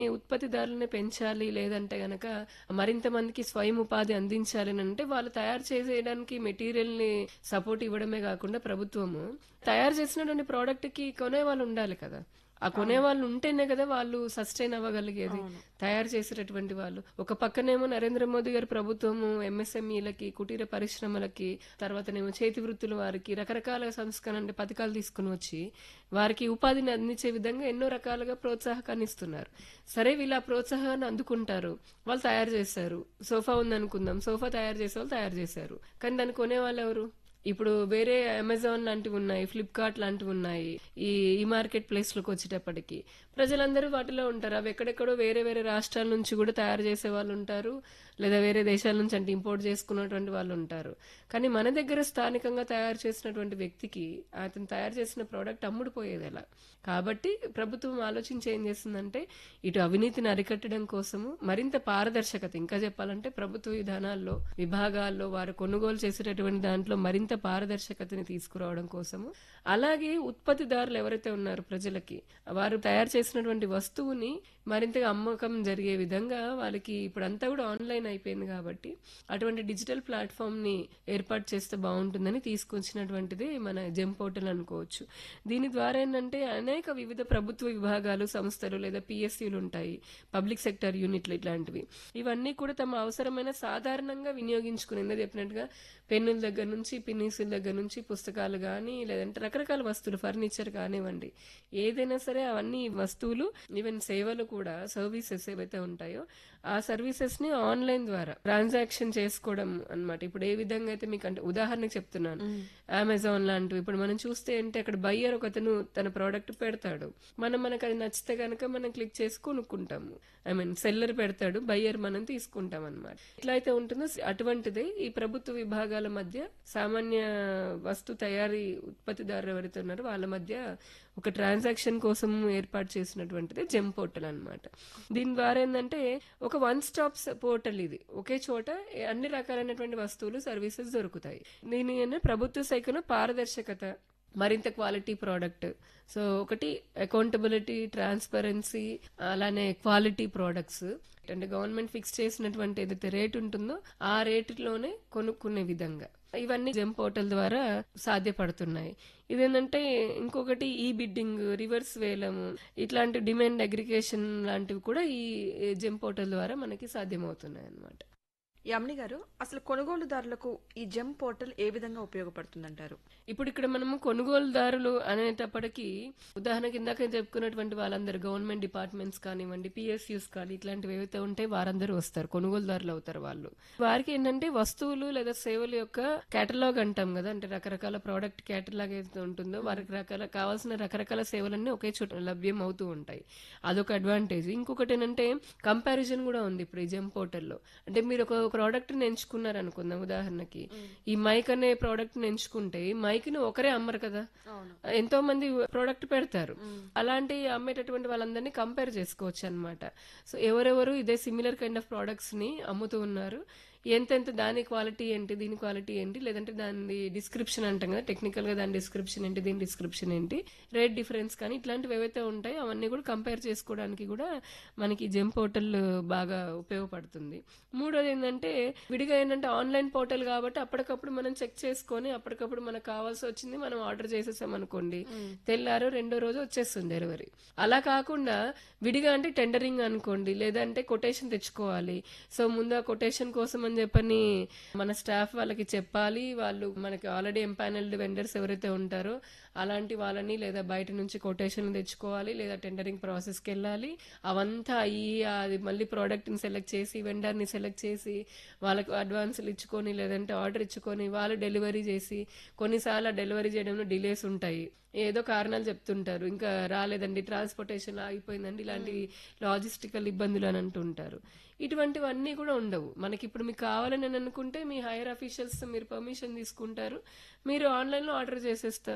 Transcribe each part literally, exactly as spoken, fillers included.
ఈ ఉత్పత్తిదారులనే పెంచాలి, లేదంటే గనక మరింత మందికి స్వయం ఉపాధి అందించాలి అని అంటే వాళ్ళు తయారు చేసేయడానికి మెటీరియల్ ని సపోర్ట్ ఇవ్వడమే కాకుండా ప్రభుత్వము తయారు చేసినటువంటి ప్రోడక్ట్ కి కొనే వాళ్ళు ఉండాలి కదా. ఆ కొనే వాళ్ళు ఉంటేనే కదా వాళ్ళు సస్టైన్ అవ్వగలిగేది, తయారు చేసేటటువంటి వాళ్ళు. ఒక పక్కనేమో నరేంద్ర మోదీ గారి ప్రభుత్వము ఎంఎస్ఎంఈలకి, కుటీర పరిశ్రమలకి, తర్వాతనేమో చేతి వృత్తుల వారికి రకరకాల సంస్కరణ పథకాలు తీసుకుని వచ్చి వారికి ఉపాధిని అందించే విధంగా ఎన్నో రకాలుగా ప్రోత్సాహకాన్ని ఇస్తున్నారు. సరే వీళ్ళు ఆ ప్రోత్సాహాన్ని అందుకుంటారు, వాళ్ళు తయారు చేస్తారు. సోఫా ఉందనుకుందాం, సోఫా తయారు చేసే వాళ్ళు తయారు చేశారు, కానీ దాన్ని కొనే వాళ్ళు ఎవరు? ఇప్పుడు వేరే అమెజాన్ లాంటివి ఉన్నాయి, ఫ్లిప్కార్ట్ లాంటివి ఉన్నాయి. ఈ ఈ మార్కెట్ ప్లేస్ లోకి వచ్చేటప్పటికి ప్రజలందరూ వాటిలో ఉంటారు. అవి ఎక్కడెక్కడో వేరే వేరే రాష్ట్రాల నుంచి కూడా తయారు చేసే వాళ్ళు ఉంటారు, లేదా వేరే దేశాల నుంచి అంటే ఇంపోర్ట్ చేసుకున్నటువంటి వాళ్ళు ఉంటారు. కానీ మన దగ్గర స్థానికంగా తయారు చేసినటువంటి వ్యక్తికి అతను తయారు చేసిన ప్రోడక్ట్ అమ్ముడుపోయేది ఎలా? కాబట్టి ప్రభుత్వం ఆలోచించి ఏం చేస్తుందంటే ఇటు అవినీతిని అరికట్టడం కోసము మరింత పారదర్శకత, ఇంకా చెప్పాలంటే ప్రభుత్వ విధానాల్లో విభాగాల్లో వారు కొనుగోలు చేసేటటువంటి దాంట్లో మరింత పారదర్శకతని తీసుకురావడం కోసము, అలాగే ఉత్పత్తిదారులు ఎవరైతే ఉన్నారో ప్రజలకి వారు తయారు చేసినటువంటి వస్తువుని మరింతగా అమ్మకం జరిగే విధంగా వాళ్ళకి ఇప్పుడంతా కూడా ఆన్లైన్ అయిపోయింది కాబట్టి అటువంటి డిజిటల్ ప్లాట్ఫామ్ ని ఏర్పాటు చేస్తే బాగుంటుందని తీసుకొచ్చినటువంటిది మన జెమ్ పోర్టల్ అనుకోవచ్చు. దీని ద్వారా ఏంటంటే అనేక వివిధ ప్రభుత్వ విభాగాలు, సంస్థలు లేదా పిఎస్సీలు ఉంటాయి, పబ్లిక్ సెక్టర్ యూనిట్లు ఇట్లాంటివి. ఇవన్నీ కూడా తమ అవసరమైన సాధారణంగా వినియోగించుకుని చెప్పినట్టుగా పెన్నుల దగ్గర నుంచి, పిన్నీసుల దగ్గర నుంచి, పుస్తకాలు కానీ లేదంటే రకరకాల వస్తువులు, ఫర్నిచర్ కానివ్వండి, ఏదైనా సరే అవన్నీ వస్తువులు, ఈవెన్ సేవలు కూడా, సర్వీసెస్ ఏవైతే ఉంటాయో ఆ సర్వీసెస్ ని ఆన్లైన్ ద్వారా ట్రాన్సాక్షన్ చేసుకోవడం అన్నమాట. ఇప్పుడు ఏ విధంగా అయితే మీకు అంటే ఉదాహరణకు చెప్తున్నాను, అమెజాన్ లాంటివి. ఇప్పుడు మనం చూస్తే అంటే అక్కడ బయ్యర్ ఒకతను తన ప్రోడక్ట్ పెడతాడు, మనం మనకు అది నచ్చితే కనుక మనం క్లిక్ చేసి కొనుక్కుంటాము. ఐ మీన్ సెల్లర్ పెడతాడు, బయ్యర్ మనం తీసుకుంటాం అనమాట. ఇట్లా అయితే ఉంటుందో అటువంటిదే ఈ ప్రభుత్వ విభాగాల మధ్య, సామాన్య వస్తు తయారీ ఉత్పత్తిదారులు ఎవరైతే ఉన్నారో వాళ్ళ మధ్య ఒక ట్రాన్సాక్షన్ కోసం ఏర్పాటు చేసినటువంటిది జెమ్ పోర్టల్ అన్నమాట. దీని ద్వారా ఏంటంటే ఒక వన్ స్టాప్ పోర్టల్ ఇది, ఒకే చోట అన్ని రకాలైనటువంటి వస్తువులు, సర్వీసెస్ దొరుకుతాయి. దీని ప్రభుత్వ శాఖను పారదర్శకత, మరింత క్వాలిటీ ప్రోడక్ట్, సో ఒకటి అకౌంటబిలిటీ, ట్రాన్స్పరెన్సీ, అలానే క్వాలిటీ ప్రోడక్ట్స్ అంటే గవర్నమెంట్ ఫిక్స్ చేసినటువంటి ఏదైతే రేట్ ఉంటుందో ఆ రేటులోనే కొనుక్కునే విధంగా ఇవన్నీ జెమ్ పోర్టల్ ద్వారా సాధ్యపడుతున్నాయి. ఇదేంటంటే ఇంకొకటి ఈ బిడ్డింగ్, రివర్స్ వేలము, ఇట్లాంటి డిమాండ్ అగ్రిగేషన్ లాంటివి కూడా ఈ జెమ్ పోర్టల్ ద్వారా మనకి సాధ్యమవుతున్నాయి అన్నమాట. యామిని గారు, అసలు కొనుగోలుదారులకు ఈ జెమ్ పోర్టల్ ఏ విధంగా ఉపయోగపడుతుందంటారు? ఇప్పుడు ఇక్కడ మనము కొనుగోలుదారులు అనేటప్పటికీ ఉదాహరణ కిందక చెప్పుకున్నటువంటి వాళ్ళందరూ గవర్నమెంట్ డిపార్ట్మెంట్స్ కానివ్వండి, పిఎస్యూస్ కానీ ఇట్లాంటివి ఏవైతే ఉంటాయి వారందరూ వస్తారు, కొనుగోలుదారులు అవుతారు. వాళ్ళు వారికి ఏంటంటే వస్తువులు లేదా సేవల యొక్క కేటలాగ్ అంటాం కదా, అంటే రకరకాల ప్రోడక్ట్ కేటలాగ్ ఏదైతే ఉంటుందో వారికి రకాల కావాల్సిన రకరకాల సేవలన్నీ ఒకే చోట లభ్యం అవుతూ ఉంటాయి. అదొక అడ్వాంటేజ్. ఇంకొకటి ఏంటంటే కంపారిజన్ కూడా ఉంది ఇప్పుడు ఈ జెమ్ పోర్టల్లో. అంటే మీరు ఒక ప్రోడక్ట్ ని ఎంచుకున్నారు అనుకుందాం, ఉదాహరణకి ఈ మైక్ అనే ప్రోడక్ట్ ని ఎంచుకుంటే ఈ మైక్ ని ఒకరే అమ్మరు కదా, ఎంతో మంది ప్రోడక్ట్ పెడతారు. అలాంటి అమ్మేటటువంటి వాళ్ళందరినీ కంపేర్ చేసుకోవచ్చు అన్నమాట. సో ఎవరెవరు ఇదే సిమిలర్ కైండ్ ఆఫ్ ప్రోడక్ట్స్ ని అమ్ముతూ ఉన్నారు, ఎంతెంత దాని క్వాలిటీ ఏంటి, దీని క్వాలిటీ ఏంటి, లేదంటే దాని డిస్క్రిప్షన్ అంటాం కదా, టెక్నికల్ గా దాని డిస్క్రిప్షన్ ఏంటి, దీని డిస్క్రిప్షన్ ఏంటి, రేట్ డిఫరెన్స్ కానీ ఇట్లాంటివి ఏవైతే ఉంటాయో అవన్నీ కూడా కంపేర్ చేసుకోవడానికి కూడా మనకి జెమ్ పోర్టల్ బాగా ఉపయోగపడుతుంది. మూడోది ఏంటంటే విడిగా ఏంటంటే ఆన్లైన్ పోర్టల్ కాబట్టి అప్పటికప్పుడు మనం చెక్ చేసుకొని అప్పటికప్పుడు మనకు కావాల్సి వచ్చింది మనం ఆర్డర్ చేసేసాం అనుకోండి, తెల్లారో రెండో రోజు వచ్చేస్తుంది డెలివరీ. అలా కాకుండా విడిగా అంటే టెండరింగ్ అనుకోండి, లేదంటే కొటేషన్ తెచ్చుకోవాలి. సో ముందు ఆ కొటేషన్ కోసం అని చెప్పని మన స్టాఫ్ వాళ్ళకి చెప్పాలి. వాళ్ళు మనకి ఆల్రెడీ ఎంపానల్డ్ వెండర్స్ ఎవరైతే ఉంటారో అలాంటి వాళ్ళని లేదా బయట నుంచి కొటేషన్ తెచ్చుకోవాలి, లేదా టెండరింగ్ ప్రాసెస్ కి వెళ్ళాలి. అవంతా అయ్యి అది మళ్ళీ ప్రోడక్ట్ ని సెలెక్ట్ చేసి వెండర్ ని సెలెక్ట్ చేసి వాళ్ళకు అడ్వాన్సులు ఇచ్చుకొని లేదంటే ఆర్డర్ ఇచ్చుకొని వాళ్ళు డెలివరీ చేసి, కొన్నిసార్లు డెలివరీ చేయడంలో డిలేస్ ఉంటాయి, ఏదో కారణాలు చెప్తుంటారు, ఇంకా రాలేదండి, ట్రాన్స్పోర్టేషన్ ఆగిపోయిందండి, ఇలాంటి లాజిస్టికల్ ఇబ్బందులు అని అంటుంటారు. ఇటువంటివన్నీ కూడా ఉండవు మనకి. ఇప్పుడు మీకు కావాలని అనుకుంటే మీ హైయర్ అఫీషియల్స్ మీరు పర్మిషన్ తీసుకుంటారు, మీరు ఆన్లైన్ లో ఆర్డర్ చేసేస్తారు,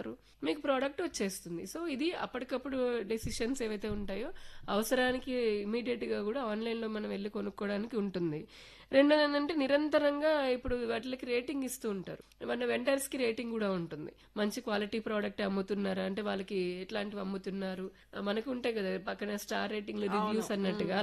మీకు ప్రోడక్ట్ వచ్చేస్తుంది. సో ఇది అప్పటికప్పుడు డెసిషన్స్ ఏవైతే ఉంటాయో అవసరానికి ఇమీడియట్ గా కూడా ఆన్లైన్ లో మనం వెళ్ళి కొనుక్కోవడానికి ఉంటుంది. రెండోది ఏంటంటే నిరంతరంగా ఇప్పుడు వాటికి రేటింగ్ ఇస్తూ ఉంటారు. మన వెండర్స్ కి రేటింగ్ కూడా ఉంటుంది. మంచి క్వాలిటీ ప్రోడక్ట్ అమ్ముతున్నారా అంటే వాళ్ళకి ఎట్లాంటివి అమ్ముతున్నారు మనకు ఉంటాయి కదా పక్కన స్టార్ రేటింగ్ రివ్యూస్ అన్నట్టుగా